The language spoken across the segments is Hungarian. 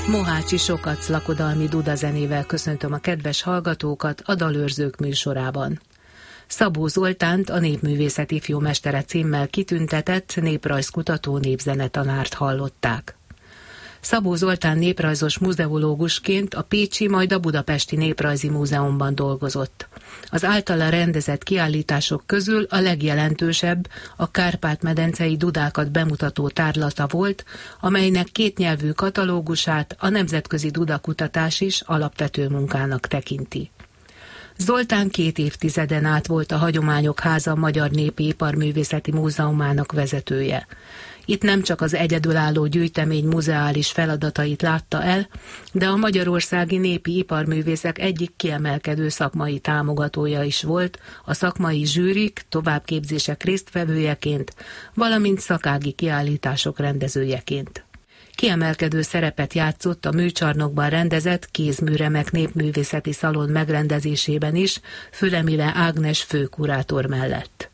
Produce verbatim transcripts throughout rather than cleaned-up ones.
Mohácsi Sokac lakodalmi dudazenével köszöntöm a kedves hallgatókat a Dalőrzők műsorában. Szabó Zoltánt, a Népművészet ifjúmestere címmel kitüntetett néprajzkutató népzenetanárt hallották. Szabó Zoltán néprajzos muzeológusként a pécsi, majd a budapesti Néprajzi Múzeumban dolgozott. Az általa rendezett kiállítások közül a legjelentősebb a Kárpát-medencei dudákat bemutató tárlata volt, amelynek kétnyelvű katalógusát a nemzetközi dudakutatás is alapvető munkának tekinti. Zoltán két évtizeden át volt a Hagyományok Háza Magyar Népi Iparművészeti Múzeumának vezetője. Itt nem csak az egyedülálló gyűjtemény muzeális feladatait látta el, de a magyarországi népi iparművészek egyik kiemelkedő szakmai támogatója is volt, a szakmai zsűrik, továbbképzések résztvevőjeként, valamint szakági kiállítások rendezőjeként. Kiemelkedő szerepet játszott a műcsarnokban rendezett Kézműremek népművészeti szalon megrendezésében is, Fülemile Ágnes főkurátor mellett.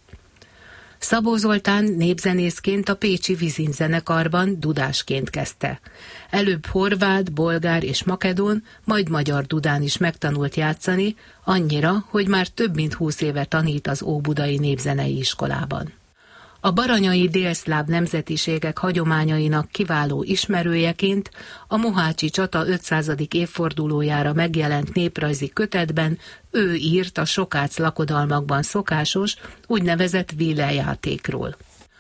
Szabó Zoltán népzenészként a pécsi Vizin zenekarban dudásként kezdte. Előbb horvát, bolgár és makedón, majd magyar dudán is megtanult játszani, annyira, hogy már több mint húsz éve tanít az Óbudai Népzenei Iskolában. A baranyai délszláv nemzetiségek hagyományainak kiváló ismerőjeként a mohácsi csata ötszázadik évfordulójára megjelent néprajzi kötetben ő írt a Sokác lakodalmakban szokásos, úgynevezett vílejátékról.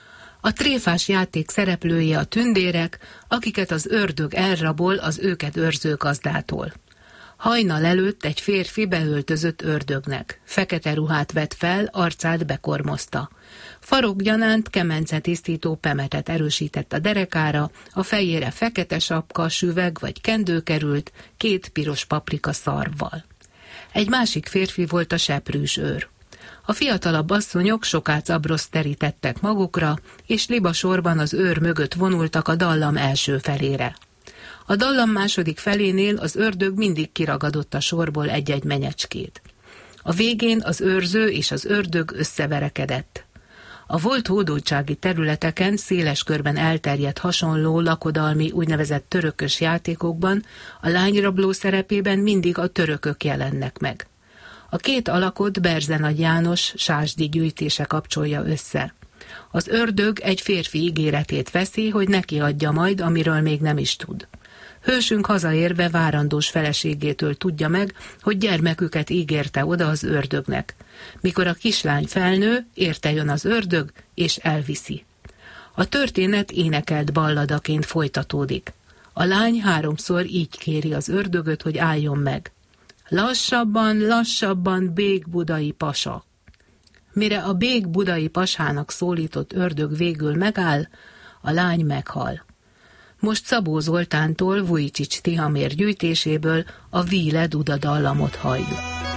A tréfás játék szereplői a tündérek, akiket az ördög elrabol az őket őrző gazdától. Hajnal előtt egy férfi beöltözött ördögnek. Fekete ruhát vett fel, arcát bekormozta. Farokgyanánt kemence tisztító pemetet erősített a derekára, a fejére fekete sapka, süveg vagy kendő került, két piros paprika szarvval. Egy másik férfi volt a seprűs őr. A fiatalabb asszonyok Sokác abroszt terítettek magukra, és libasorban az őr mögött vonultak a dallam első felére. A dallam második felénél az ördög mindig kiragadott a sorból egy-egy menyecskét. A végén az őrző és az ördög összeverekedett. A volt hódoltsági területeken széles körben elterjedt hasonló lakodalmi úgynevezett törökös játékokban a lányrabló szerepében mindig a törökök jelennek meg. A két alakot Berzenagy János sásdi gyűjtése kapcsolja össze. Az ördög egy férfi ígéretét veszi, hogy neki adja majd, amiről még nem is tud. Hősünk hazaérve várandós feleségétől tudja meg, hogy gyermeküket ígérte oda az ördögnek. Mikor a kislány felnő, érte jön az ördög, és elviszi. A történet énekelt balladaként folytatódik. A lány háromszor így kéri az ördögöt, hogy álljon meg. Lassabban, lassabban, bég budai pasa. Mire a bég budai pasának szólított ördög végül megáll, a lány meghal. Most Szabó Zoltántól Vujicsics Tihamér gyűjtéséből a Víle Duda dallamot halljuk.